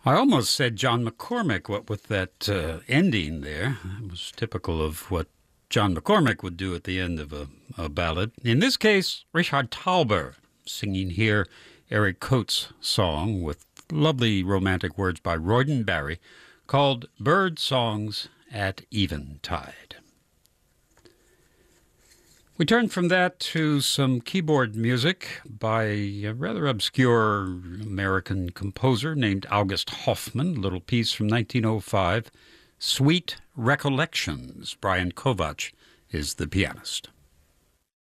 I almost said John McCormick, what with that ending there. It was typical of what John McCormick would do at the end of a ballad. In this case, Richard Tauber singing here Eric Coates' song with lovely romantic words by Royden Barry called Bird Songs at Eventide. We turn from that to some keyboard music by a rather obscure American composer named August Hoffman, a little piece from 1905, Sweet Recollections. Brian Kovacs is the pianist.